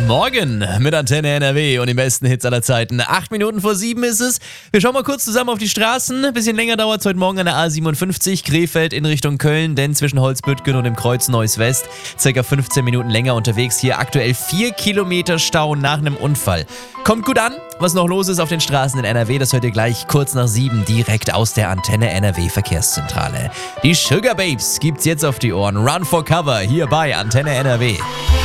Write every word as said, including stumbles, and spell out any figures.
Morgen mit Antenne N R W und den besten Hits aller Zeiten. Acht Minuten vor sieben ist es. Wir schauen mal kurz zusammen auf die Straßen. Ein bisschen länger dauert es heute Morgen an der A siebenundfünfzig, Krefeld in Richtung Köln, denn zwischen Holzbüttgen und dem Kreuz Neuss West circa fünfzehn Minuten länger unterwegs. Hier aktuell vier Kilometer Stau nach einem Unfall. Kommt gut an, was noch los ist auf den Straßen in N R W, das hört ihr gleich kurz nach sieben direkt aus der Antenne N R W Verkehrszentrale. Die Sugar Babes gibt's jetzt auf die Ohren. Run for Cover hier bei Antenne N R W.